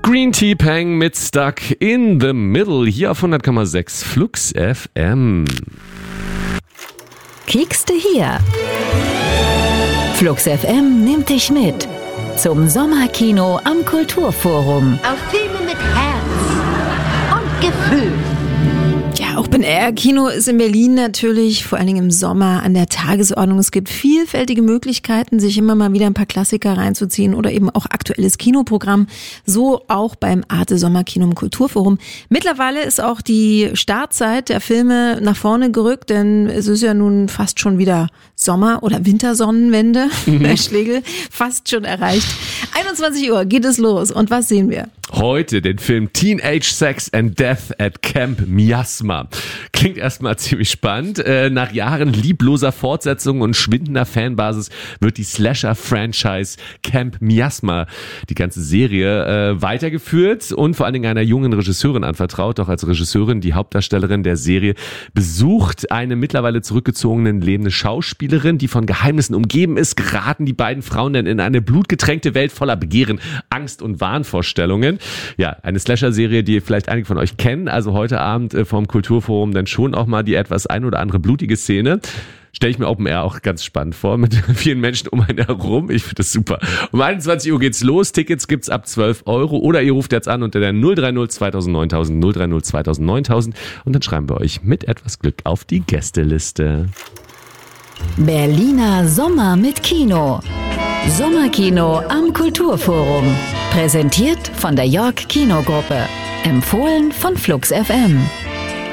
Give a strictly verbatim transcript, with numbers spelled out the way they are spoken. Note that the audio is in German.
Green Tea Peng mit Stuck in the Middle hier auf hundert Komma sechs Flux F M. Kiekste hier. Flux F M nimmt dich mit zum Sommerkino am Kulturforum. Auf Filme mit Herz und Gefühl. Ja, Open-Air-Kino ist in Berlin natürlich vor allen Dingen im Sommer an der Tagesordnung. Es gibt vielfältige Möglichkeiten, sich immer mal wieder ein paar Klassiker reinzuziehen oder eben auch aktuelles Kinoprogramm. So auch beim Arte Sommerkino im Kulturforum. Mittlerweile ist auch die Startzeit der Filme nach vorne gerückt, denn es ist ja nun fast schon wieder Sommer- oder Wintersonnenwende. Mhm. Herr Schlegel, fast schon erreicht. einundzwanzig Uhr geht es los. Und was sehen wir? Heute den Film Teenage Sex and Death at Camp Miasma. Klingt erstmal ziemlich spannend. Äh, nach Jahren liebloser Fortsetzungen und schwindender Fanbasis wird die Slasher-Franchise Camp Miasma, die ganze Serie, äh, weitergeführt und vor allen Dingen einer jungen Regisseurin anvertraut. Doch als Regisseurin, die Hauptdarstellerin der Serie, besucht eine mittlerweile zurückgezogene lebende Schauspielerin, die von Geheimnissen umgeben ist, geraten die beiden Frauen dann in eine blutgetränkte Welt voller Begehren, Angst und Wahnvorstellungen. Ja, eine Slasher-Serie, die vielleicht einige von euch kennen. Also heute Abend äh, vom Kulturforum dann schon auch mal die etwas ein oder andere blutige Szene. Stelle ich mir Open Air auch ganz spannend vor, mit vielen Menschen um einen herum. Ich finde das super. Um einundzwanzig Uhr geht's los. Tickets gibt's ab zwölf Euro. Oder ihr ruft jetzt an unter der null drei null zweitausend neuntausend null drei null zweitausend neuntausend und dann schreiben wir euch mit etwas Glück auf die Gästeliste. Berliner Sommer mit Kino. Sommerkino am Kulturforum. Präsentiert von der York Kinogruppe. Empfohlen von Flux F M.